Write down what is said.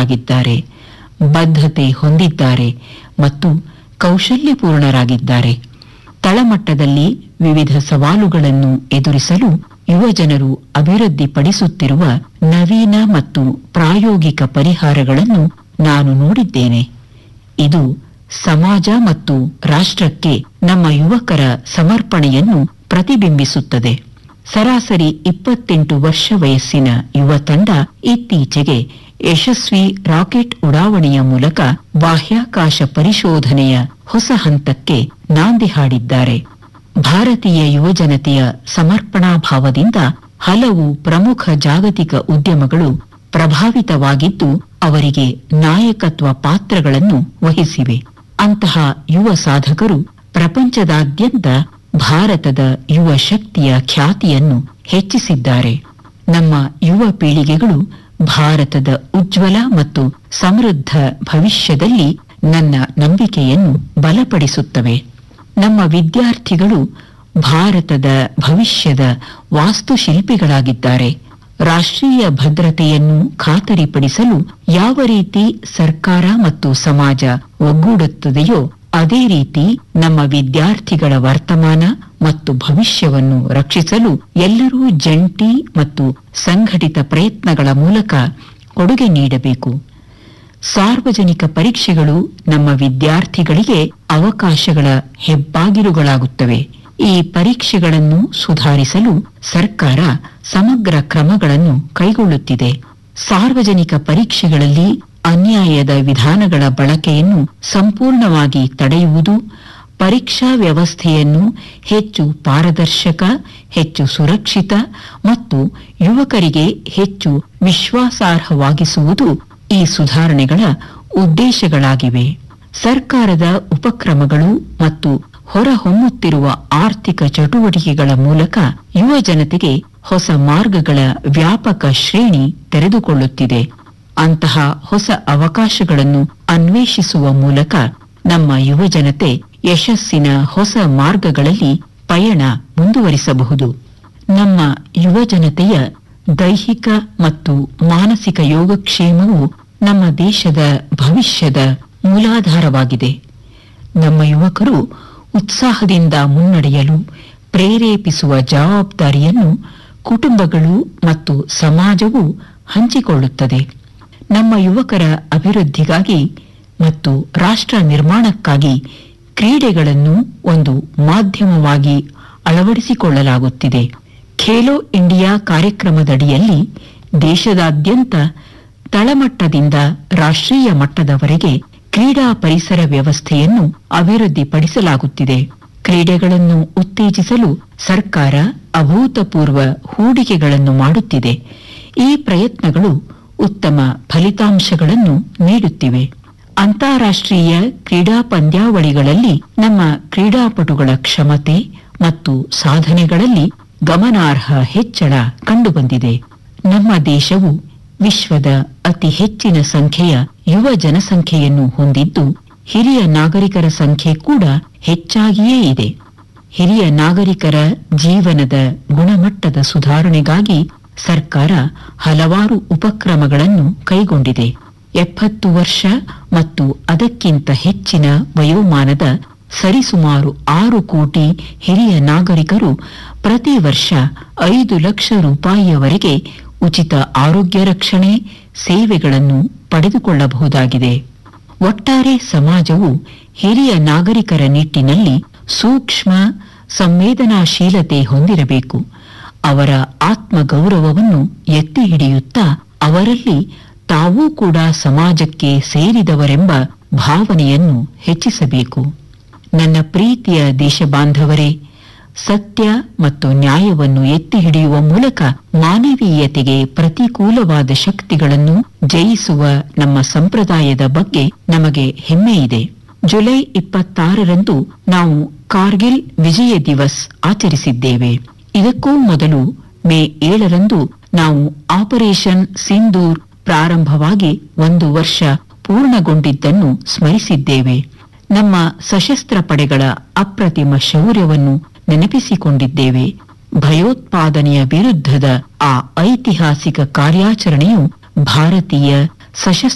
ಸಕ್ರಿಯವಾಗಿದ್ದಾರೆ, ಬದ್ಧತೆ ಹೊಂದಿದ್ದಾರೆ ಮತ್ತು ಕೌಶಲ್ಯಪೂರ್ಣರಾಗಿದ್ದಾರೆ. ತಳಮಟ್ಟದಲ್ಲಿ ವಿವಿಧ ಸವಾಲುಗಳನ್ನು ಎದುರಿಸಲು ಯುವಜನರು ಅಭಿವೃದ್ಧಿಪಡಿಸುತ್ತಿರುವ ನವೀನ ಮತ್ತು ಪ್ರಾಯೋಗಿಕ ಪರಿಹಾರಗಳನ್ನು ನಾನು ನೋಡಿದ್ದೇನೆ. ಇದು ಸಮಾಜ ಮತ್ತು ರಾಷ್ಟ್ರಕ್ಕೆ ನಮ್ಮ ಯುವಕರ ಸಮರ್ಪಣೆಯನ್ನು ಪ್ರತಿಬಿಂಬಿಸುತ್ತದೆ. ಸರಾಸರಿ 28 ವರ್ಷ ವಯಸ್ಸಿನ ಯುವ ತಂಡ ಇತ್ತೀಚೆಗೆ ಯಶಸ್ವಿ ರಾಕೆಟ್ ಉಡಾವಣೆಯ ಮೂಲಕ ಬಾಹ್ಯಾಕಾಶ ಪರಿಶೋಧನೆಯ ಹೊಸ ಹಂತಕ್ಕೆ ನಾಂದಿ ಹಾಡಿದ್ದಾರೆ. ಭಾರತೀಯ ಯುವಜನತೆಯ ಸಮರ್ಪಣಾ ಭಾವದಿಂದ ಹಲವು ಪ್ರಮುಖ ಜಾಗತಿಕ ಉದ್ಯಮಗಳು ಪ್ರಭಾವಿತವಾಗಿದ್ದು ಅವರಿಗೆ ನಾಯಕತ್ವ ಪಾತ್ರಗಳನ್ನು ವಹಿಸಿವೆ. ಅಂತಹ ಯುವ ಸಾಧಕರು ಪ್ರಪಂಚದಾದ್ಯಂತ ಭಾರತದ ಯುವ ಶಕ್ತಿಯ ಖ್ಯಾತಿಯನ್ನು ಹೆಚ್ಚಿಸಿದ್ದಾರೆ. ನಮ್ಮ ಯುವ ಪೀಳಿಗೆಗಳು ಭಾರತದ ಉಜ್ವಲ ಮತ್ತು ಸಮೃದ್ಧ ಭವಿಷ್ಯದಲ್ಲಿ ನನ್ನ ನಂಬಿಕೆಯನ್ನು ಬಲಪಡಿಸುತ್ತವೆ. ನಮ್ಮ ವಿದ್ಯಾರ್ಥಿಗಳು ಭಾರತದ ಭವಿಷ್ಯದ ವಾಸ್ತುಶಿಲ್ಪಿಗಳಾಗಿದ್ದಾರೆ. ರಾಷ್ಟ್ರೀಯ ಭದ್ರತೆಯನ್ನು ಖಾತರಿಪಡಿಸಲು ಯಾವ ರೀತಿ ಸರ್ಕಾರ ಮತ್ತು ಸಮಾಜ ಒಗ್ಗೂಡುತ್ತದೆಯೋ ಅದೇ ರೀತಿ ನಮ್ಮ ವಿದ್ಯಾರ್ಥಿಗಳ ವರ್ತಮಾನ ಮತ್ತು ಭವಿಷ್ಯವನ್ನು ರಕ್ಷಿಸಲು ಎಲ್ಲರೂ ಜಂಟಿ ಮತ್ತು ಸಂಘಟಿತ ಪ್ರಯತ್ನಗಳ ಮೂಲಕ ಕೊಡುಗೆ ನೀಡಬೇಕು. ಸಾರ್ವಜನಿಕ ಪರೀಕ್ಷೆಗಳು ನಮ್ಮ ವಿದ್ಯಾರ್ಥಿಗಳಿಗೆ ಅವಕಾಶಗಳ ಹೆಬ್ಬಾಗಿಲುಗಳಾಗುತ್ತವೆ. ಈ ಪರೀಕ್ಷೆಗಳನ್ನು ಸುಧಾರಿಸಲು ಸರ್ಕಾರ ಸಮಗ್ರ ಕ್ರಮಗಳನ್ನು ಕೈಗೊಳ್ಳುತ್ತಿದೆ. ಸಾರ್ವಜನಿಕ ಪರೀಕ್ಷೆಗಳಲ್ಲಿ ಅನ್ಯಾಯದ ವಿಧಾನಗಳ ಬಳಕೆಯನ್ನು ಸಂಪೂರ್ಣವಾಗಿ ತಡೆಯುವುದು, ಪರೀಕ್ಷಾ ವ್ಯವಸ್ಥೆಯನ್ನು ಹೆಚ್ಚು ಪಾರದರ್ಶಕ, ಹೆಚ್ಚು ಸುರಕ್ಷಿತ ಮತ್ತು ಯುವಕರಿಗೆ ಹೆಚ್ಚು ವಿಶ್ವಾಸಾರ್ಹವಾಗಿಸುವುದು ಈ ಸುಧಾರಣೆಗಳ ಉದ್ದೇಶಗಳಾಗಿವೆ. ಸರ್ಕಾರದ ಉಪಕ್ರಮಗಳು ಮತ್ತು ಹೊರಹೊಮ್ಮುತ್ತಿರುವ ಆರ್ಥಿಕ ಚಟುವಟಿಕೆಗಳ ಮೂಲಕ ಯುವ ಜನತೆಗೆ ಹೊಸ ಮಾರ್ಗಗಳ ವ್ಯಾಪಕ ಶ್ರೇಣಿ ತೆರೆದುಕೊಳ್ಳುತ್ತಿದೆ. ಅಂತಹ ಹೊಸ ಅವಕಾಶಗಳನ್ನು ಅನ್ವೇಷಿಸುವ ಮೂಲಕ ನಮ್ಮ ಯುವಜನತೆ ಯಶಸ್ಸಿನ ಹೊಸ ಮಾರ್ಗಗಳಲ್ಲಿ ಪಯಣ ಮುಂದುವರಿಸಬಹುದು. ನಮ್ಮ ಯುವಜನತೆಯ ದೈಹಿಕ ಮತ್ತು ಮಾನಸಿಕ ಯೋಗಕ್ಷೇಮವು ನಮ್ಮ ದೇಶದ ಭವಿಷ್ಯದ ಮೂಲಾಧಾರವಾಗಿದೆ. ನಮ್ಮ ಯುವಕರು ಉತ್ಸಾಹದಿಂದ ಮುನ್ನಡೆಯಲು ಪ್ರೇರೇಪಿಸುವ ಜವಾಬ್ದಾರಿಯನ್ನು ಕುಟುಂಬಗಳು ಮತ್ತು ಸಮಾಜವು ಹಂಚಿಕೊಳ್ಳುತ್ತದೆ. ನಮ್ಮ ಯುವಕರ ಅಭಿವೃದ್ಧಿಗಾಗಿ ಮತ್ತು ರಾಷ್ಟ್ರ ನಿರ್ಮಾಣಕ್ಕಾಗಿ ಕ್ರೀಡೆಗಳನ್ನು ಒಂದು ಮಾಧ್ಯಮವಾಗಿ ಅಳವಡಿಸಿಕೊಳ್ಳಲಾಗುತ್ತಿದೆ. ಖೇಲೋ ಇಂಡಿಯಾ ಕಾರ್ಯಕ್ರಮದಡಿಯಲ್ಲಿ ದೇಶದಾದ್ಯಂತ ತಳಮಟ್ಟದಿಂದ ರಾಷ್ಟ್ರೀಯ ಮಟ್ಟದವರೆಗೆ ಕ್ರೀಡಾ ಪರಿಸರ ವ್ಯವಸ್ಥೆಯನ್ನು ಅಭಿವೃದ್ಧಿಪಡಿಸಲಾಗುತ್ತಿದೆ. ಕ್ರೀಡೆಗಳನ್ನು ಉತ್ತೇಜಿಸಲು ಸರ್ಕಾರ ಅಭೂತಪೂರ್ವ ಹೂಡಿಕೆಗಳನ್ನು ಮಾಡುತ್ತಿದೆ. ಈ ಪ್ರಯತ್ನಗಳು ಉತ್ತಮ ಫಲಿತಾಂಶಗಳನ್ನು ನೀಡುತ್ತಿವೆ. ಅಂತಾರಾಷ್ಟ್ರೀಯ ಕ್ರೀಡಾ ಪಂದ್ಯಾವಳಿಗಳಲ್ಲಿ ನಮ್ಮ ಕ್ರೀಡಾಪಟುಗಳ ಕ್ಷಮತೆ ಮತ್ತು ಸಾಧನೆಗಳಲ್ಲಿ ಗಮನಾರ್ಹ ಹೆಚ್ಚಳ ಕಂಡುಬಂದಿದೆ. ನಮ್ಮ ದೇಶವು ವಿಶ್ವದ ಅತಿ ಹೆಚ್ಚಿನ ಸಂಖ್ಯೆಯ ಯುವ ಜನಸಂಖ್ಯೆಯನ್ನು ಹೊಂದಿದ್ದು ಹಿರಿಯ ನಾಗರಿಕರ ಸಂಖ್ಯೆ ಕೂಡ ಹೆಚ್ಚಾಗಿಯೇ ಇದೆ. ಹಿರಿಯ ನಾಗರಿಕರ ಜೀವನದ ಗುಣಮಟ್ಟದ ಸುಧಾರಣೆಗಾಗಿ ಸರ್ಕಾರ ಹಲವಾರು ಉಪಕ್ರಮಗಳನ್ನು ಕೈಗೊಂಡಿದೆ. 70 ವರ್ಷ ಮತ್ತು ಅದಕ್ಕಿಂತ ಹೆಚ್ಚಿನ ವಯೋಮಾನದ ಸರಿಸುಮಾರು 6 ಕೋಟಿ ಹಿರಿಯ ನಾಗರಿಕರು ಪ್ರತಿ ವರ್ಷ 5 ಲಕ್ಷ ರೂಪಾಯಿಯವರೆಗೆ ಉಚಿತ ಆರೋಗ್ಯ ರಕ್ಷಣೆ ಸೇವೆಗಳನ್ನು ಪಡೆದುಕೊಳ್ಳಬಹುದಾಗಿದೆ. ಒಟ್ಟಾರೆ ಸಮಾಜವು ಹಿರಿಯ ನಾಗರಿಕರ ನಿಟ್ಟಿನಲ್ಲಿ ಸೂಕ್ಷ್ಮ ಸಂವೇದನಾಶೀಲತೆ ಹೊಂದಿರಬೇಕು. ಅವರ ಆತ್ಮಗೌರವವನ್ನು ಎತ್ತಿ ಹಿಡಿಯುತ್ತಾ ಅವರಲ್ಲಿ ತಾವೂ ಕೂಡ ಸಮಾಜಕ್ಕೆ ಸೇರಿದವರೆಂಬ ಭಾವನೆಯನ್ನು ಹೆಚ್ಚಿಸಬೇಕು. ನನ್ನ ಪ್ರೀತಿಯ ದೇಶಬಾಂಧವರೇ, ಸತ್ಯ ಮತ್ತು ನ್ಯಾಯವನ್ನು ಎತ್ತಿ ಹಿಡಿಯುವ ಮೂಲಕ ಮಾನವೀಯತೆಗೆ ಪ್ರತಿಕೂಲವಾದ ಶಕ್ತಿಗಳನ್ನು ಜಯಿಸುವ ನಮ್ಮ ಸಂಪ್ರದಾಯದ ಬಗ್ಗೆ ನಮಗೆ ಹೆಮ್ಮೆ ಇದೆ. ಜುಲೈ 26ರಂದು ನಾವು ಕಾರ್ಗಿಲ್ ವಿಜಯ ದಿವಸ್ ಆಚರಿಸಿದ್ದೇವೆ. ಇದಕ್ಕೂ ಮೊದಲು ಮೇ 7ರಂದು ನಾವು ಆಪರೇಷನ್ ಸಿಂಧೂರ್ ಪ್ರಾರಂಭವಾಗಿ 1 ವರ್ಷ ಪೂರ್ಣಗೊಂಡಿದ್ದನ್ನು ಸ್ಮರಿಸಿದ್ದೇವೆ. ನಮ್ಮ ಸಶಸ್ತ್ರ ಪಡೆಗಳ ಅಪ್ರತಿಮ ಶೌರ್ಯವನ್ನು ನೆನಪಿಸಿಕೊಂಡಿದ್ದೇವೆ. ಭಯೋತ್ಪಾದನೆಯ ವಿರುದ್ಧದ ಆ ಐತಿಹಾಸಿಕ ಕಾರ್ಯಾಚರಣೆಯು ಭಾರತೀಯ ಸಶಸ್ತ್ರ